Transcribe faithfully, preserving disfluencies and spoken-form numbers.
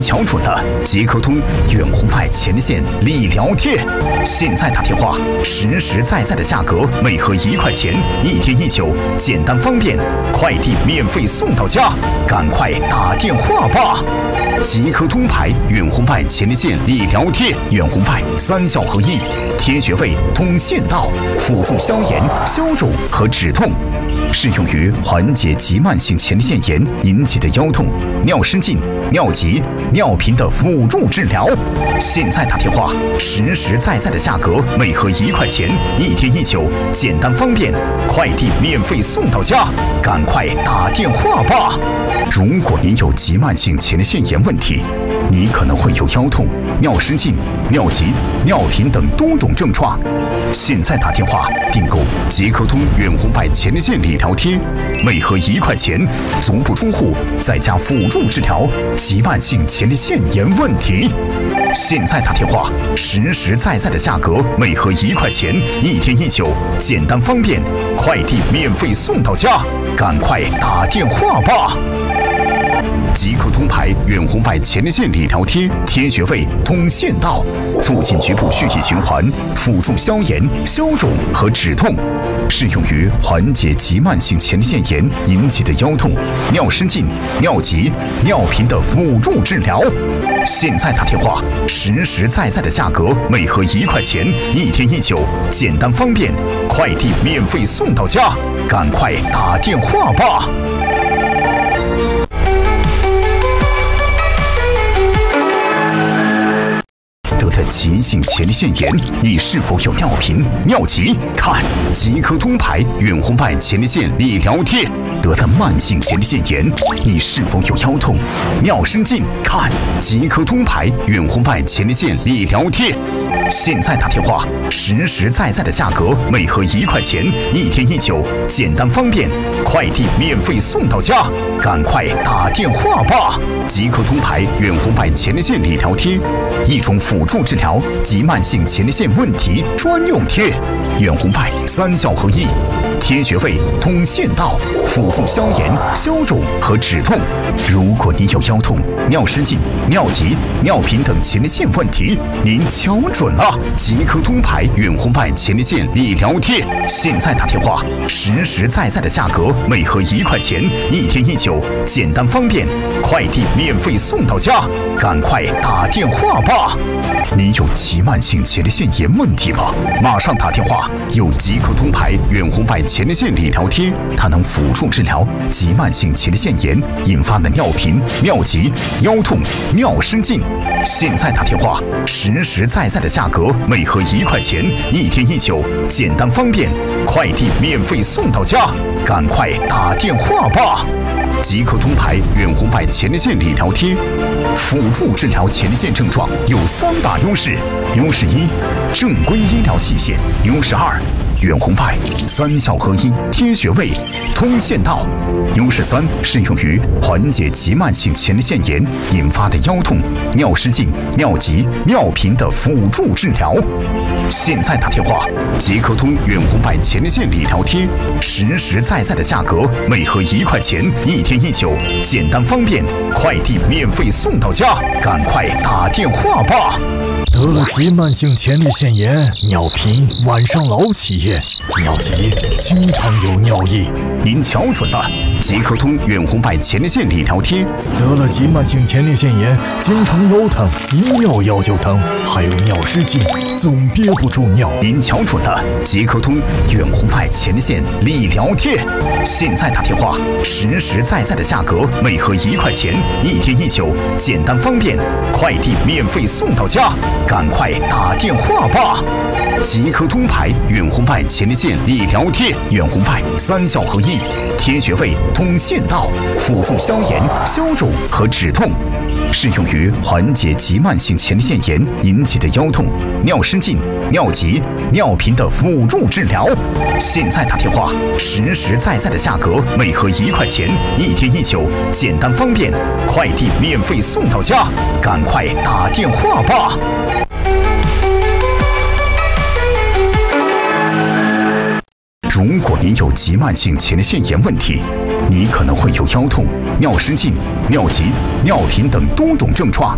瞧准了即刻通远红外前线理疗贴，现在打电话，实实在在的价格，每盒一块钱，一天一九，简单方便，快递免费送到家，赶快打电话吧！即刻通牌远红外前列腺理疗贴，远红外三效合一，贴穴位、通线道，辅助消炎、消肿和止痛。适用于缓解急慢性前列腺炎引起的腰痛、尿失禁、尿急、尿频的辅助治疗。现在打电话，实实在在的价格，每盒一块钱，一天一九，简单方便，快递免费送到家，赶快打电话吧！如果您有急慢性前列腺炎问题，你可能会有腰痛、尿失禁、尿急、尿频等多种症状。现在打电话订购即刻通远红外前列腺理疗贴，每盒一块钱，足不出户，在家辅助治疗急慢性前列腺炎问题。现在打电话，实实在在的价格，每盒一块钱，一天一九，简单方便，快递免费送到家，赶快打电话吧！即刻通牌远红外前列腺理疗贴，贴穴位、通线道，促进局部血液循环，辅助消炎、消肿和止痛。适用于缓解急慢性前列腺炎引起的腰痛、尿失禁、尿急、尿频的辅助治疗。现在打电话，实实在在的价格，每盒一块钱，一天一九，简单方便，快递免费送到家，赶快打电话吧！得了急性前列腺炎，你是否有尿频、尿急？看即刻通牌远红外前列腺理疗贴。得了慢性前列腺炎，你是否有腰痛、尿失禁？看即刻通牌远红外前列腺理疗贴。现在打电话，实实在在的价格，每盒一块钱，一天一九，简单方便，快递免费送到家，赶快打电话吧！即刻通牌远红外前列腺理疗贴，一种辅助治疗急慢性前列腺问题专用贴，远红外三效合一，贴穴位、通线道，辅助消炎、消肿和止痛。如果您有腰痛、尿失禁、尿急、尿频等前列腺问题，您瞧准了即刻通牌远红外前列腺理疗贴。现在打电话，实实在在的价格，每盒一块钱，一天一九，简单方便，快递免费送到家，赶快打电话吧！你有急慢性前列腺炎问题吗？马上打电话！有即刻通牌远红外前列腺理疗贴，它能辅助治疗急慢性前列腺炎引发的尿频、尿急、腰痛、尿失禁。现在打电话，实实在在的价格，每盒一块钱，一天一九，简单方便，快递免费送到家，赶快打电话吧！即刻通牌远红外前列腺理疗贴，辅助治疗前列腺症状有三大优势：优势一，正规医疗器械；优势二，远红外三效合一，贴穴位、通线道；优势三，适用于缓解急慢性前列腺炎引发的腰痛、尿失禁、尿急、尿频的辅助治疗。现在打电话，即刻通远红外前列腺理疗贴，实实在在的价格，每盒一块钱，一天一九，简单方便，快递免费送到家，赶快打电话吧！ 得了急慢性前列腺炎，尿频，晚上老起夜，尿急，经常有尿意。 您瞧准了，即刻通远红外前列腺理疗贴。 得了急慢性前列腺炎，经常腰疼，一尿腰就疼，还有尿失禁，总憋不住尿。 您瞧准了，即刻通远红外前列腺理疗贴。现在打电话，实实在在的价格，每盒一块钱，一天一九，简单方便，快递免费送到家，赶快打电话吧！即刻通牌远红外前列腺理疗贴，远红外三效合一，贴穴位、通线道，辅助消炎、消肿和止痛。适用于缓解急慢性前列腺炎引起的腰痛、尿失禁、尿急、尿频的辅助治疗。现在打电话，实实在在的价格，每盒一块钱，一天一九，简单方便，快递免费送到家，赶快打电话吧！如果您有急慢性前列腺炎问题，你可能会有腰痛、尿失禁、尿急、尿频等多种症状。